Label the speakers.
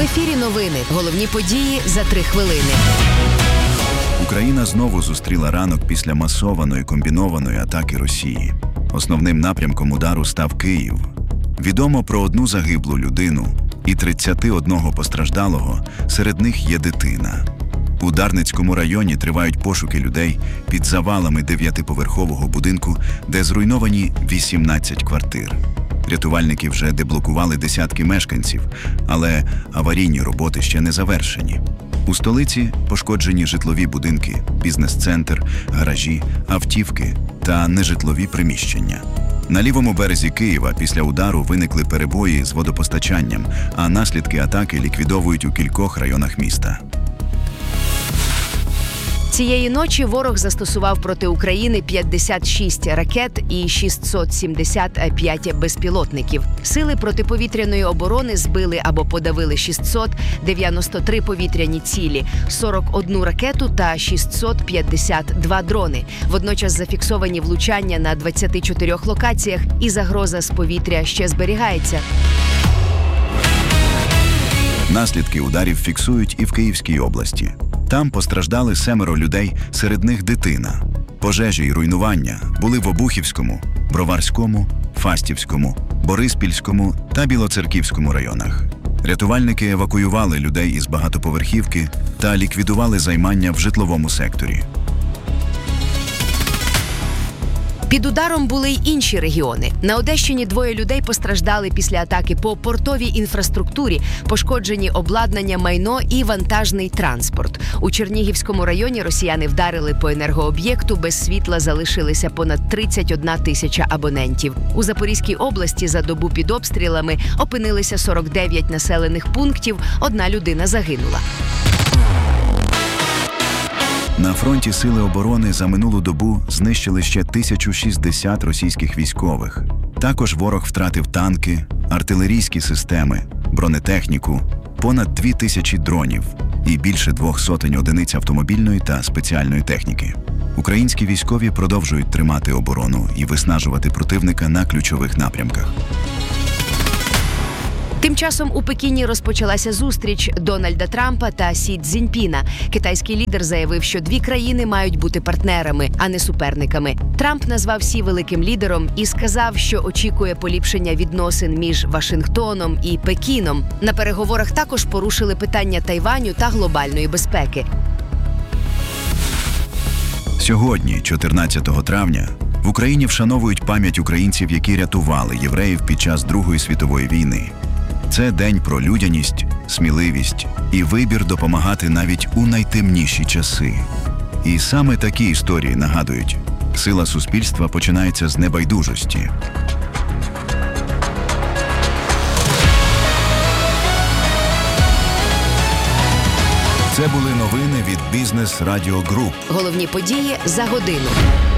Speaker 1: ефірі новини. Головні події за 3 хвилини.
Speaker 2: Україна знову зустріла ранок після масованої комбінованої атаки Росії. Основним напрямком удару став Київ. Відомо про 1 загиблу людину і 31 постраждалого, серед них є дитина. У Дарницькому районі тривають пошуки людей під завалами 9-поверхового будинку, де зруйновані 18 квартир. Рятувальники вже деблокували десятки мешканців, але аварійні роботи ще не завершені. У столиці пошкоджені житлові будинки, бізнес-центр, гаражі, автівки та нежитлові приміщення. На лівому березі Києва після удару виникли перебої з водопостачанням, а наслідки атаки ліквідовують у кількох районах міста.
Speaker 1: Цієї ночі ворог застосував проти України 56 ракет і 675 безпілотників. Сили протиповітряної оборони збили або подавили 693 повітряні цілі, 41 ракету та 652 дрони. Водночас зафіксовані влучання на 24 локаціях і загроза з повітря ще зберігається.
Speaker 2: Наслідки ударів фіксують і в Київській області. Там постраждали 7 людей, серед них дитина. Пожежі й руйнування були в Обухівському, Броварському, Фастівському, Бориспільському та Білоцерківському районах. Рятувальники евакуювали людей із багатоповерхівки та ліквідували займання в житловому секторі.
Speaker 1: Під ударом були й інші регіони. На Одещині 2 людей постраждали після атаки по портовій інфраструктурі, пошкоджені обладнання, майно і вантажний транспорт. У Чернігівському районі росіяни вдарили по енергооб'єкту, без світла залишилися понад 31 тисяча абонентів. У Запорізькій області за добу під обстрілами опинилися 49 населених пунктів, 1 людина загинула.
Speaker 2: На фронті Сили оборони за минулу добу знищили ще 1060 російських військових. Також ворог втратив танки, артилерійські системи, бронетехніку, понад 2000 дронів і більше 200 одиниць автомобільної та спеціальної техніки. Українські військові продовжують тримати оборону і виснажувати противника на ключових напрямках.
Speaker 1: Тим часом у Пекіні розпочалася зустріч Дональда Трампа та Сі Цзіньпіна. Китайський лідер заявив, що 2 країни мають бути партнерами, а не суперниками. Трамп назвав Сі великим лідером і сказав, що очікує поліпшення відносин між Вашингтоном і Пекіном. На переговорах також порушили питання Тайваню та глобальної безпеки.
Speaker 2: Сьогодні, 14 травня, в Україні вшановують пам'ять українців, які рятували євреїв під час Другої світової війни. Це день про людяність, сміливість і вибір допомагати навіть у найтемніші часи. І саме такі історії нагадують, сила суспільства починається з небайдужості.
Speaker 1: Це були новини від Бізнес Радіо Груп. Головні події за годину.